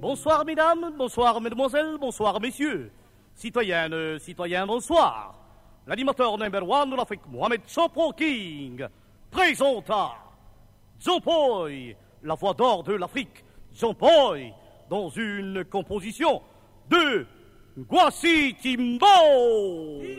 Bonsoir mesdames, bonsoir mesdemoiselles, bonsoir messieurs. Citoyennes, citoyens, bonsoir. L'animateur number one de l'Afrique, Mohamed Chopro King, présenta John Poy, la voix d'or de l'Afrique, John Poy, dans une composition de Gwassi Timbo.